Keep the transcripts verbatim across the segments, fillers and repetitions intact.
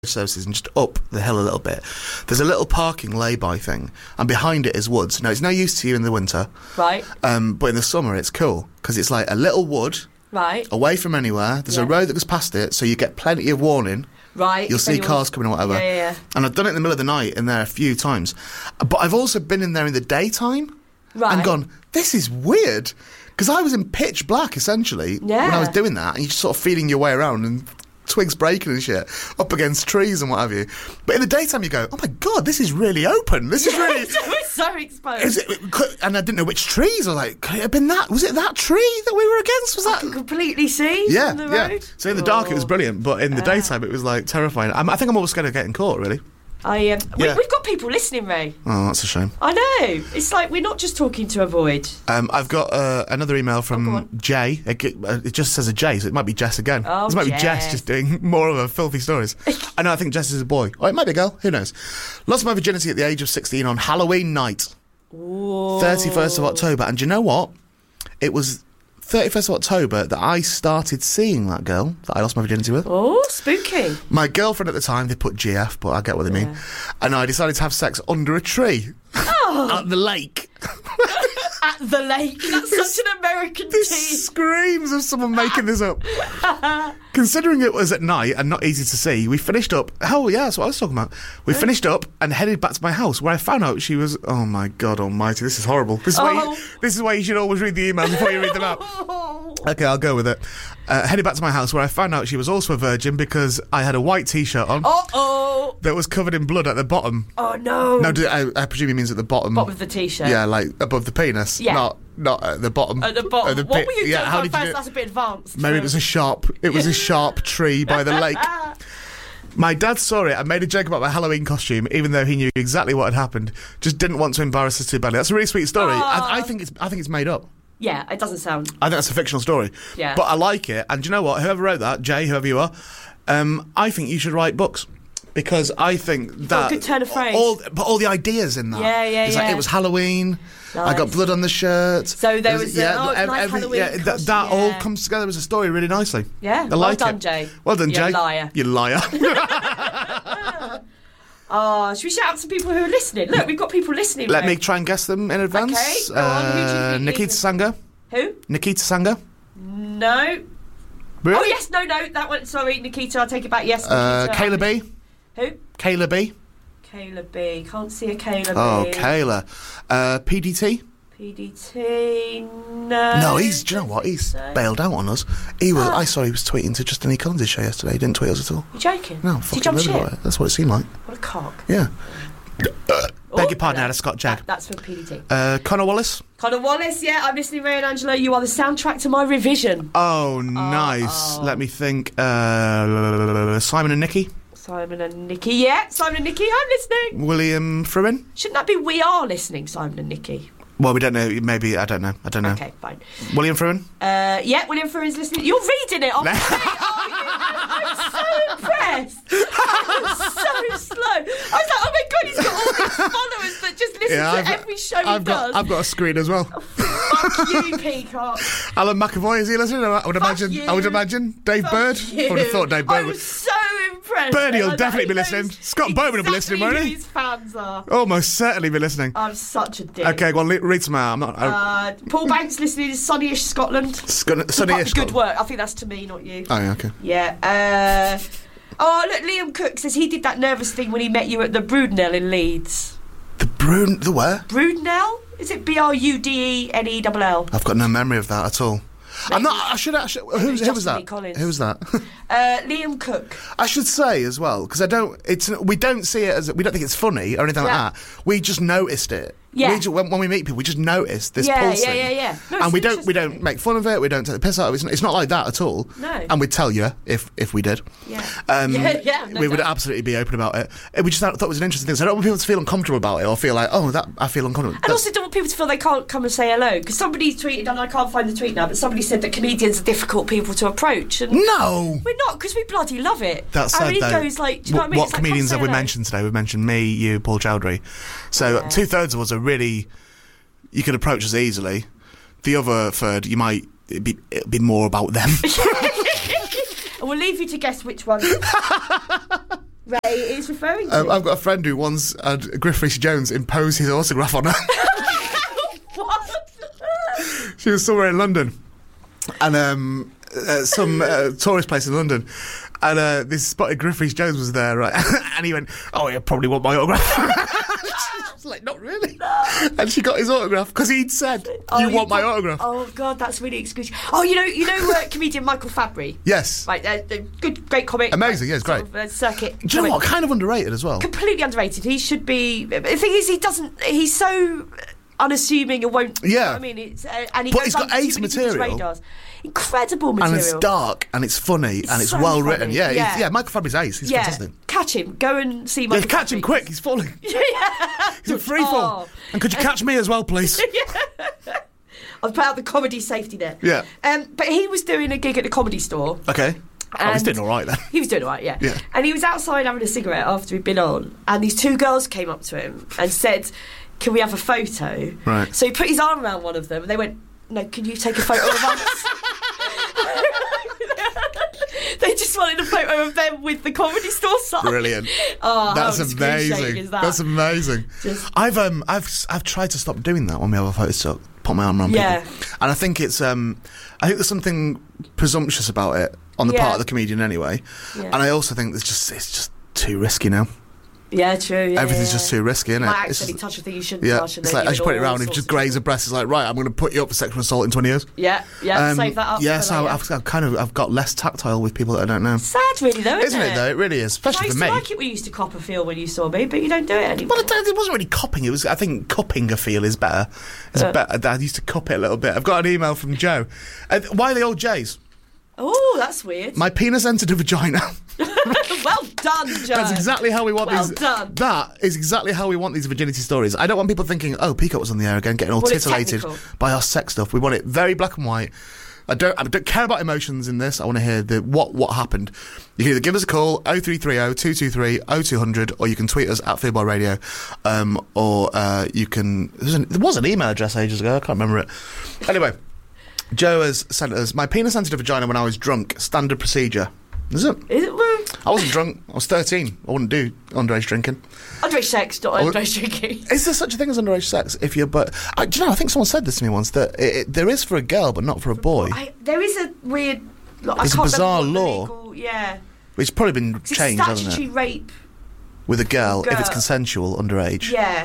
services and just up the hill a little bit, there's a little parking lay-by thing, and behind it is woods. Now, it's no use to you in the winter, right? Um, but in the summer, it's cool because it's like a little wood, right, away from anywhere. There's yeah. a road that goes past it, so you get plenty of warning. Right, you'll see cars coming or whatever. Yeah, yeah, yeah. And I've done it in the middle of the night in there a few times, but I've also been in there in the daytime, right, and gone, this is weird, because I was in pitch black essentially yeah. when I was doing that, and you're just sort of feeling your way around and twigs breaking and shit up against trees and what have you. But in the daytime you go, oh my god, this is really open. This is really it's so exposed. Is it, and I didn't know which trees. I was like, could it have been that? Was it that tree that we were against? Was I that can completely see yeah, from the yeah. road? So in the dark oh. it was brilliant, but in the uh. daytime it was like terrifying. I'm, I think I'm always scared of getting caught, really. I um, we, yeah. we've got people listening, Ray. Oh, that's a shame. I know. It's like we're not just talking to avoid. Um, I've got uh, another email from oh, Jay. It, it just says a J, so it might be Jess again. Oh, This might Jess. be Jess just doing more of her filthy stories. I know, I think Jess is a boy. Or it might be a girl. Who knows? Lost my virginity at the age of sixteen on Halloween night. Whoa. thirty-first of October. And do you know what? It was thirty-first of October that I started seeing that girl that I lost my virginity with. Oh, spooky. My girlfriend at the time, they put G F, but I get what they yeah. mean. And I decided to have sex under a tree. Oh. At the lake. At the lake. That's this, such an American this tea. Screams of someone making this up. Considering it was at night and not easy to see, we finished up. Oh, yeah, that's what I was talking about. We finished up and headed back to my house, where I found out she was. Oh my God Almighty! This is horrible. This is oh. why. You, this is why you should always read the emails before you read them out. Okay, I'll go with it. Uh, headed back to my house, where I found out she was also a virgin because I had a white T-shirt on. Uh oh. That was covered in blood at the bottom. Oh no. No, I, I presume he means at the bottom. Bottom of the T-shirt. Yeah, like above the penis. Yeah. Not not at the bottom. At the bottom. At the what pi- were you yeah, doing how first? did you do it? That's a bit advanced. Maybe it was a sharp. It was a sharp tree by the lake. My dad saw it and made a joke about my Halloween costume, even though he knew exactly what had happened. Just didn't want to embarrass us too badly. That's a really sweet story. I, I think it's. I think it's made up. Yeah, it doesn't sound. I think that's a fictional story. Yeah. But I like it. And do you know what? Whoever wrote that, Jay, whoever you are, um, I think you should write books. Because I think that... Oh, good turn of phrase. All, but all the ideas in that. Yeah, yeah, it's yeah. Like, it was Halloween. Nice. I got blood on the shirt. So there was, yeah, uh, oh, ev- nice every, Halloween yeah, that, costume, that all yeah. comes together as a story really nicely. Yeah, I well like done, it. Jay. Well done, You Jay. liar. You liar. Oh, should we shout out some people who are listening? Look, we've got people listening. Let Ray. me try and guess them in advance. Okay, go on. Who do you Uh, think Nikita is- Sanga. Who? Nikita Sanga. No. Really? Oh, yes, no, no, that one. Sorry, Nikita, I'll take it back. Yes, Uh, Nikita. Kayla B. Who? Kayla B. Kayla B. Can't see a Kayla Oh, B. Kayla. Uh, P D T. P D T. No. No, he's. Do you know what? He's so. bailed out on us. He was. Oh. I saw he was tweeting to Justin E. Collins' show yesterday. He didn't tweet us at all. You joking? No, Did fucking you jump really ship? about it. That's what it seemed like. What a cock. Yeah. Uh, Oh, beg your pardon, no, out of Scott Jag. That, that's from P D T. Uh, Connor Wallace. Connor Wallace, yeah, I'm listening, Ray and Angelo. You are the soundtrack to my revision. Oh, nice. oh. Let me think. Uh, Simon and Nikki. Simon and Nikki, yeah, Simon and Nikki, I'm listening. William Fruin. Shouldn't that be We Are Listening, Simon and Nikki? Well, we don't know. Maybe I don't know. I don't know. Okay, fine. William Fruin. Uh, yeah, William Fruin's listening. You're reading it off me, are you? I'm so impressed. I'm so slow. I was like, oh my god, he's got all these followers that just listen Yeah, to I've, every show he I've got, does. I've got a screen as well. Oh, fuck you, Peacock. Alan McAvoy, is he listening? I would Fuck imagine. you. I would imagine. Dave Fuck Bird. you. I would have thought Dave Bird I'm would. so impressed. Bernie will I know definitely he be knows listening. Scott Bowman will be listening, won't exactly he? who his fans are. Almost certainly be listening. I'm such a dick. Okay, well, read some out. I'm not. Uh, Paul Banks listening to Sunnyish Scotland. Scott, Sunnyish. Good work. I think that's to me, not you. Oh, yeah, okay. Yeah. Uh, oh, look, Liam Cook says he did that nervous thing when he met you at the Broodnell in Leeds. The Brun. The where? Broodnell? Is it B R U D E N E L L? I've got no memory of that at all. Maybe. I'm not. I should actually. Who, who was Justin that? Lee Collins. Who was that? Uh, Liam Cook. I should say as well, because I don't. It's we don't see it as we don't think it's funny or anything Yeah. like that. We just noticed it. Yeah. We ju- when, when we meet people, we just notice this Yeah, pulsing. yeah, yeah, yeah. No, and it's we don't we don't interesting. make fun of it. We don't take the piss out of it. It's not, it's not like that at all. No. And we'd tell you if if we did. Yeah. Um, Yeah, yeah, no we would doubt. absolutely be open about it. And we just thought, thought it was an interesting thing. So I don't want people to feel uncomfortable about it or feel like, oh, that I feel uncomfortable. And That's- also don't want people to feel they can't come and say hello. Because somebody tweeted, and I can't find the tweet now, but somebody said that comedians are difficult people to approach. And no. we're not, because we bloody love it. That's Our sad, though. ego's like, do you know what, I mean? What It's like, comedians come have we say hello. mentioned today? We've mentioned me, you, Paul Chowdhury. So Yeah. two thirds of us are really, you could approach us easily. The other third, you might it'd be it'd be more about them. And we'll leave you to guess which one. Ray is referring to. Um, I've got a friend who once had Griff Rhys-Jones impose his autograph on her. What? She was somewhere in London, and um, uh, some uh, tourist place in London, and uh, this spotted Griff Rhys-Jones was there, right? And he went, "Oh, you probably want my autograph." She was like, "Not really," no. And she got his autograph because he'd said, "You oh, want my got, autograph?" Oh God, that's really exclusive. Oh, you know, you know, uh, comedian Michael Fabry. Yes, right, uh, uh, good, great comic. Amazing, yeah, it's great. Sort of, uh, circuit. Do you know what? Kind of underrated as well. Completely underrated. He should be. The thing is, he doesn't. He's so unassuming and won't. Yeah. You know what I mean, it's uh, and he but goes he's got under ace too many people's material. radars. Incredible material. And it's dark and it's funny It's and it's so well written. funny, Yeah, yeah. he's- yeah. Michael Fabry's ace. He's yeah. fantastic. Catch him. Go and see Yeah, Michael catch him Fabry. quick. He's falling. Yeah. He's a free fall. Oh. And could you catch me as well, please? I've put out the comedy safety net. Yeah. Um, but he was doing a gig at the Comedy Store. Okay. Oh, he's And doing all right then. He was doing all right, yeah. Yeah. And he was outside having a cigarette after he'd been on, and these two girls came up to him and said, "Can we have a photo?" Right. So he put his arm around one of them, and they went, "No, can you take a photo of us?" They just wanted a photo of them with the Comedy Store sign. Brilliant. Oh, That's how excruciating amazing. is that? That's amazing. Just- I've um I've I've tried to stop doing that when we have a photo stop. Put my arm around Yeah. people, and I think it's um I think there's something presumptuous about it on the Yeah. part of the comedian anyway, Yeah. and I also think there's just it's just too risky now. Yeah, true. Yeah, Everything's yeah, just yeah. too risky, isn't it? Might It's accidentally just- touch a thing you shouldn't Yeah, touch. And it's then like I just put it all around. If sorts just of- graze a breast, it's like right. I'm going to put you up for sexual assault in twenty years. Yeah, yeah. Um, save that up. Yes, for I, later. I've, I've kind of I've got less tactile with people that I don't know. Sad, really, though, isn't, Isn't it though? It really is, I especially used for to me. like it when you used to cop a feel when you saw me, but you don't do it anymore. Well, it, it wasn't really copping. It was, I think, cupping a feel is better. It's Uh. better. I used to cup it a little bit. I've got an email from Joe. Uh, why the old J's? Oh, that's weird. My penis entered a vagina. Well done, Joe. That's exactly how we want Well these. done. That is exactly how we want these virginity stories. I don't want people thinking, "Oh, Peacock was on the air again, getting all Want it titillated technical. by our sex stuff." We want it very black and white. I don't. I don't care about emotions in this. I want to hear the what what happened. You can either give us a call oh three three oh, two two three, oh two hundred, or you can tweet us at Fearbar Radio, um, or uh, you can. There's an, there was an email address ages ago. I can't remember it. Anyway, Joe has sent us. My penis entered a vagina when I was drunk. Standard procedure. Is it? Is it? Well, I wasn't drunk. I was thirteen. I wouldn't do underage drinking. underage sex, not Oh, underage drinking. Is there such a thing as underage sex? If you're, but I, do you know? I think someone said this to me once that it, it, there is for a girl, but not for a boy. I, there is a weird. Like, I There's a can't bizarre remember what the law. legal- yeah. It's probably been It's changed, hasn't statutory it? rape. With a girl, if it's Girl. consensual underage. Yeah.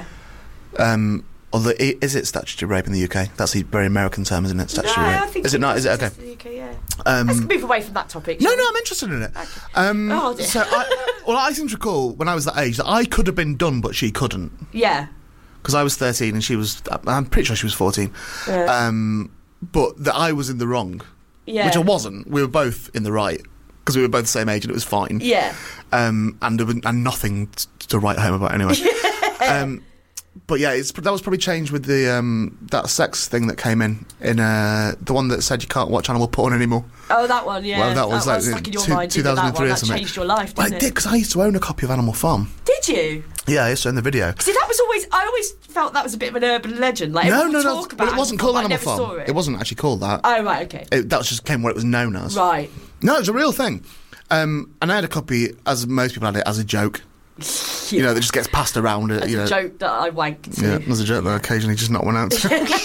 Um, although, i- is it statutory rape in the U K? That's a very American term, isn't it? Statutory no, rape. I think is it not? Is it okay? just the U K, yeah. Um, Let's move away from that topic. No, shall no, we? I'm interested in it. Um, Oh, dear. so, I, well, I seem to recall when I was that age that I could have been done, but she couldn't. Yeah. Because I was thirteen and she was, I'm pretty sure she was fourteen. Yeah. Um, but that I was in the wrong. Yeah. Which I wasn't. We were both in the right. Because we were both the same age and it was fine. Yeah. Um, and, there was, and nothing t- to write home about anyway. um, but yeah, it's, that was probably changed with the um, that sex thing that came in. in uh, the one that said you can't watch animal porn anymore. Oh, that one, yeah. Well, that was like stuck in your two- mind, didn't it, that one? 2003 or That something. changed your life, Well, didn't I it? did, because I used to own a copy of Animal Farm. Did you? Yeah, I used to own the video. See, that was always. I always felt that was a bit of an urban legend. Like, No, everyone no, would no. talk about Well, it wasn't called but I Animal never Farm. saw it. It wasn't actually called that. Oh, right, okay. It, that just came what it was known as. Right. No, it was a real thing. Um, and I had a copy, as most people had it, as a joke. You know, that just gets passed around. That's you a know. joke that I wanked to. Yeah, there's a joke that I occasionally just not one out.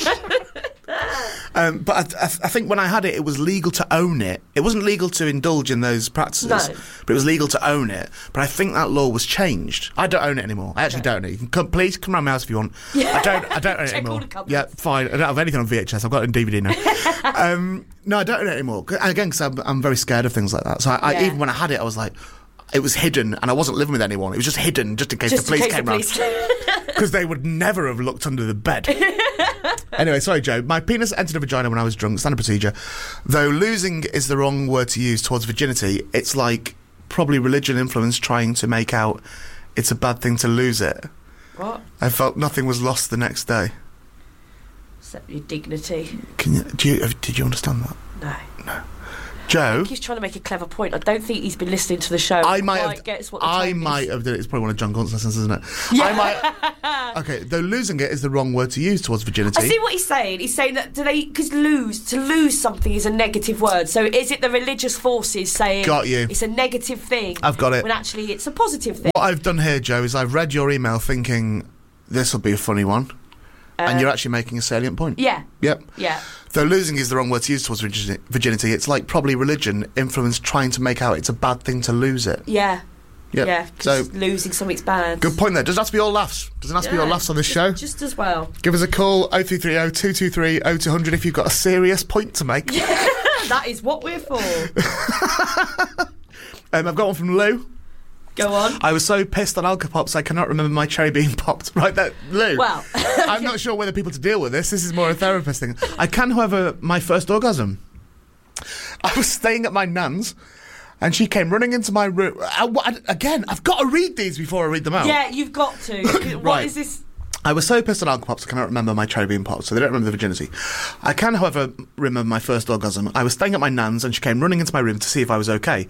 um, but I, I, I think when I had it, it was legal to own it. It wasn't legal to indulge in those practices, No. but it was legal to own it. But I think that law was changed. I don't own it anymore. I actually Okay. don't own it. You can come, please come round my house if you want. Yeah. I don't. I don't own it Check all anymore. the cupboards. Yeah, fine. I don't have anything on V H S. I've got it on D V D now. um, no, I don't own it anymore. And again, because I'm, I'm very scared of things like that. So I, I, Yeah. even when I had it, I was like. It was hidden, and I wasn't living with anyone. It was just hidden, just in case Just the police in case came the round. police. Because they would never have looked under the bed. Anyway, sorry, Joe. My penis entered a vagina when I was drunk. Standard procedure. Though losing is the wrong word to use towards virginity, it's like probably religion influence trying to make out it's a bad thing to lose it. What? I felt nothing was lost the next day. Except your dignity. Can you? Do you? Did you understand that? No. No. Joe, I think he's trying to make a clever point. I don't think he's been listening to the show. I might Quite have. Gets what the I tone might is. have done it. It's probably one of John Gaunt's lessons, isn't it? Yeah. I might. Okay, though losing it is the wrong word to use towards virginity. I see what he's saying. He's saying that do they because lose to lose something is a negative word. So is it the religious forces saying Got you. it's a negative thing? I've got it. When actually it's a positive thing. What I've done here, Joe, is I've read your email thinking this will be a funny one, Uh, and you're actually making a salient point. Yeah. Yep. Yeah. Though losing is the wrong word to use towards virgini- virginity, it's like probably religion influenced trying to make out it's a bad thing to lose it. Yeah. Yep. Yeah. So, So losing something's bad. good point there. Does it have to be all laughs? Doesn't have to be all Yeah, laughs on this just, show? Just as well. Give us a call, oh three three oh, two two three, oh two hundred if you've got a serious point to make. That is what we're for. um, I've got one from Lou. Go on. I was so pissed on Alka-Pops I cannot remember my cherry being popped. Right, that Lou. Well. I'm not sure whether people to deal with this. This is more a therapist thing. I can, however, my first orgasm. I was staying at my nan's, and she came running into my room. I, I, again, I've got to read these before I read them out. Yeah, you've got to. What Right. is this? I was so pissed on Alka-Pops I cannot remember my cherry being popped, so they don't remember the virginity. I can, however, remember my first orgasm. I was staying at my nan's, and she came running into my room to see if I was okay.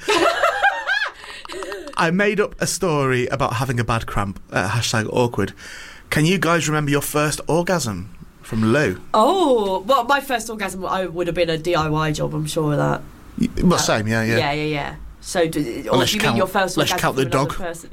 I made up a story about having a bad cramp. Uh, hashtag awkward. Can you guys remember your first orgasm? From Lou. Oh, well, my first orgasm I would have been a D I Y job, I'm sure of that. Y- Well, same, yeah, yeah. Yeah, yeah, yeah. So, do, or Unless do you you mean count- your first unless you orgasm count the from another dog. person?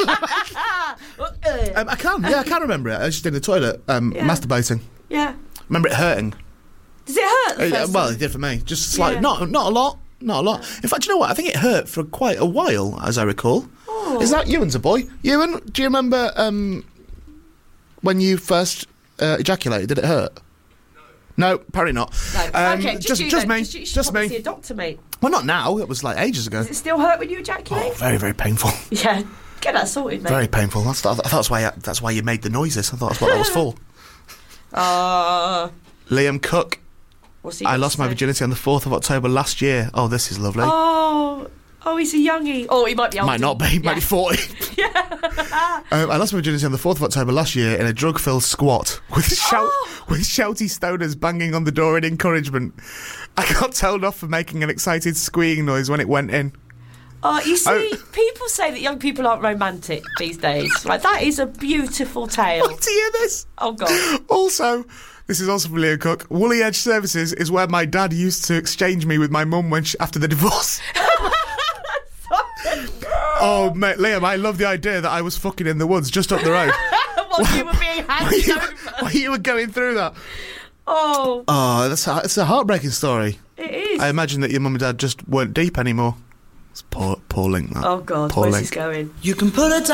Um, I can, yeah, I can remember it. I was just in the toilet, um, Yeah. masturbating. Yeah. Remember it hurting. Does it hurt? The Uh, first well, time? it did for me. Just slightly. Yeah. Not, not a lot. Not a lot. In fact, you know what? I think it hurt for quite a while, as I recall. Oh. Is that Ewan's a boy? Ewan, do you remember um, when you first uh, ejaculated? Did it hurt? No, apparently not. No. Um, okay, just, you just then. me. Just, you should Just probably me. see a doctor, mate. Well, not now. It was like ages ago. Does it still hurt when you ejaculate? Oh, very, very painful. Yeah. Get that sorted, mate. Very painful. That's, I thought that's why. That's why you made the noises. I thought that's what that was for. Uh, Liam Cook. what's he I got lost to my say? virginity on the fourth of October last year. Oh, this is lovely. Oh, oh, he's a youngie. Oh, he might be older. Might not be. He Yeah. Might be forty. um, I lost my virginity on the fourth of October last year in a drug-filled squat with shout Oh. with shouty stoners banging on the door in encouragement. I got told off for making an excited squeeing noise when it went in. Oh, you see, Oh. people say that young people aren't romantic these days. Like, that is a beautiful tale. Do you hear this? Oh, God. Also, this is also from Liam Cook. Woolly Edge Services is where my dad used to exchange me with my mum when she, after the divorce. Oh, mate, Liam, I love the idea that I was fucking in the woods just up the road. While you were being while, handed you, over. while you were going through that. Oh, Oh, that's a, it's a heartbreaking story. it is. I imagine that your mum and dad just weren't deep anymore. It's poor, poor Link, that. Oh, God. Poor Where's Link. this going? You can put it down.